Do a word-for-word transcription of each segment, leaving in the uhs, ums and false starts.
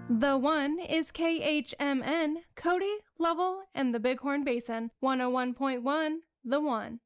The One is K H M N, Cody, Lovell, and the Bighorn Basin. one oh one point one, The One.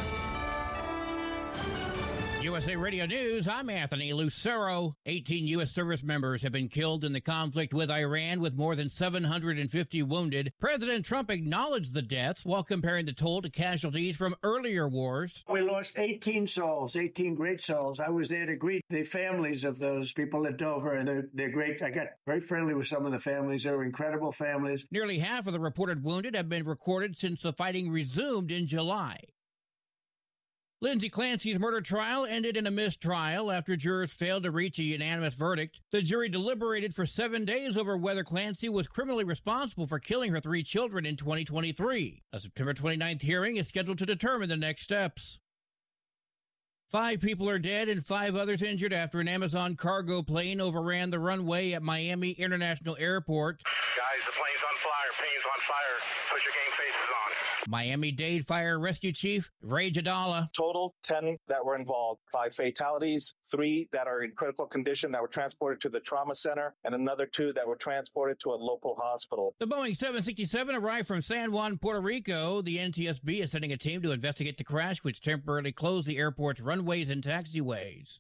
U S A Radio News, I'm Anthony Lucero. eighteen U S service members have been killed in the conflict with Iran, with more than seven hundred fifty wounded. President Trump acknowledged the deaths while comparing the toll to casualties from earlier wars. We lost eighteen souls, eighteen great souls. I was there to greet the families of those people at Dover, and they're, they're great. I got very friendly with some of the families. They were incredible families. Nearly half of the reported wounded have been recorded since the fighting resumed in July. Lindsay Clancy's murder trial ended in a mistrial after jurors failed to reach a unanimous verdict. The jury deliberated for seven days over whether Clancy was criminally responsible for killing her three children in twenty twenty-three. A September twenty-ninth hearing is scheduled to determine the next steps. Five people are dead and five others injured after an Amazon cargo plane overran the runway at Miami International Airport. Guys, the plane's on fire. Plane's on fire. Put your game faces on. Miami-Dade Fire Rescue Chief Ray Jadala. Total ten that were involved. Five fatalities, three that are in critical condition that were transported to the trauma center, and another two that were transported to a local hospital. The Boeing seven sixty-seven arrived from San Juan, Puerto Rico. The N T S B is sending a team to investigate the crash, which temporarily closed the airport's runways and taxiways.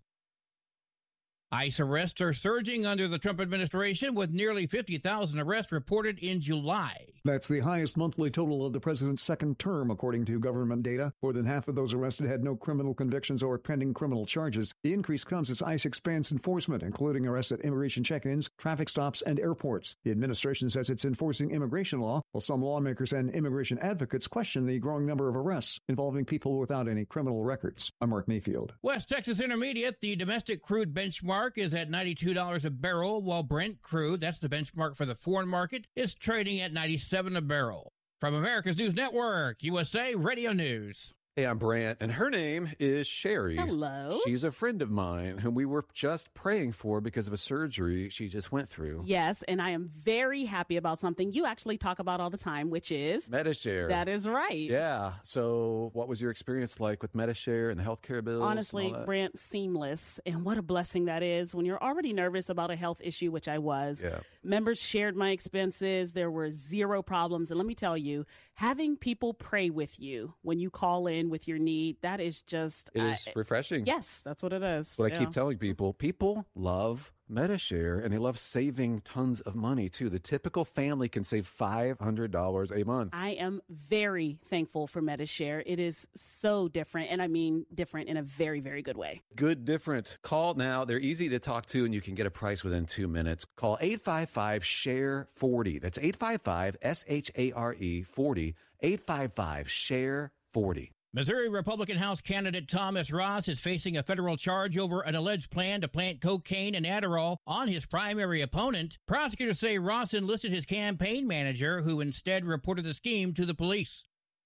ICE arrests are surging under the Trump administration, with nearly fifty thousand arrests reported in July. That's the highest monthly total of the president's second term, according to government data. More than half of those arrested had no criminal convictions or pending criminal charges. The increase comes as ICE expands enforcement, including arrests at immigration check-ins, traffic stops, and airports. The administration says it's enforcing immigration law, while some lawmakers and immigration advocates question the growing number of arrests involving people without any criminal records. I'm Mark Mayfield. West Texas Intermediate, the domestic crude benchmark is at ninety-two dollars a barrel, while Brent crude, that's the benchmark for the foreign market, is trading at ninety-seven a barrel. From America's News Network, U S A Radio News. Hey, I'm Brant, and her name is Sherry. Hello. She's a friend of mine whom we were just praying for because of a surgery she just went through. Yes, and I am very happy about something you actually talk about all the time, which is Medi-Share. That is right. Yeah. So what was your experience like with Medi-Share and the healthcare bills? Honestly, Brant, seamless. And what a blessing that is when you're already nervous about a health issue, which I was. Yeah. Members shared my expenses. There were zero problems. And let me tell you, having people pray with you when you call in with your need, that is just it is uh, refreshing. Yes, that's what it is. What yeah. I keep telling people, people love Medi-Share, and they love saving tons of money too. The typical family can save five hundred dollars a month. I am very thankful for Medi-Share. It is so different, and I mean different in a very, very good way. Good different. Call now. They're easy to talk to, and you can get a price within two minutes. Call eight five five, S H A R E, forty. That's eight five five, S H A R E, forty. eight five five, S H A R E, forty. Missouri Republican House candidate Thomas Ross is facing a federal charge over an alleged plan to plant cocaine and Adderall on his primary opponent. Prosecutors say Ross enlisted his campaign manager, who instead reported the scheme to the police.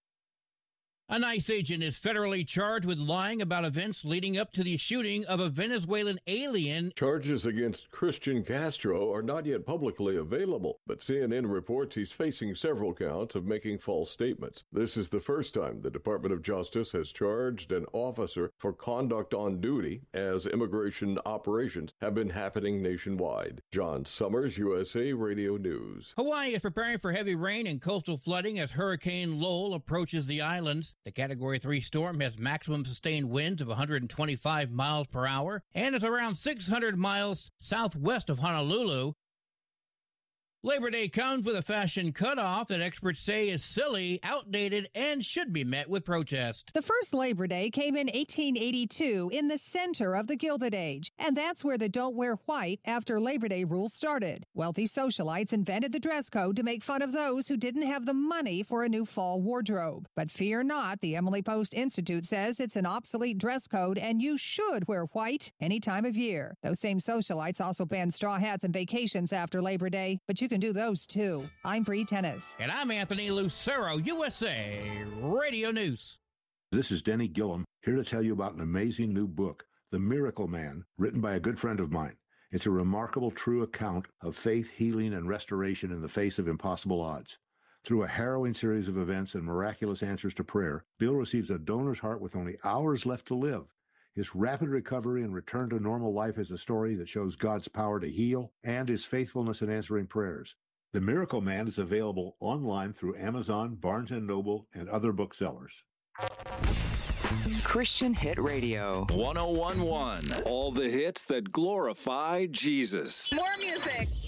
An ICE agent is federally charged with lying about events leading up to the shooting of a Venezuelan alien. Charges against Christian Castro are not yet publicly available, but C N N reports he's facing several counts of making false statements. This is the first time the Department of Justice has charged an officer for conduct on duty, as immigration operations have been happening nationwide. John Summers, U S A Radio News. Hawaii is preparing for heavy rain and coastal flooding as Hurricane Lowell approaches the islands. The Category three storm has maximum sustained winds of one hundred twenty-five miles per hour and is around six hundred miles southwest of Honolulu. Labor Day comes with a fashion cutoff that experts say is silly, outdated, and should be met with protest. The first Labor Day came in eighteen eighty-two in the center of the Gilded Age, and that's where the don't wear white after Labor Day rules started. Wealthy socialites invented the dress code to make fun of those who didn't have the money for a new fall wardrobe. But fear not, the Emily Post Institute says it's an obsolete dress code and you should wear white any time of year. Those same socialites also banned straw hats and vacations after Labor Day, but you can do those too. I'm Bree Tennis. And I'm Anthony Lucero, U S A Radio News. This is Denny Gillum, here to tell you about an amazing new book, The Miracle Man, written by a good friend of mine. It's a remarkable true account of faith, healing, and restoration in the face of impossible odds. Through a harrowing series of events and miraculous answers to prayer, Bill receives a donor's heart with only hours left to live. His rapid recovery and return to normal life is a story that shows God's power to heal and his faithfulness in answering prayers. The Miracle Man is available online through Amazon, Barnes and Noble, and other booksellers. Christian Hit Radio. one oh one point one. All the hits that glorify Jesus. More music.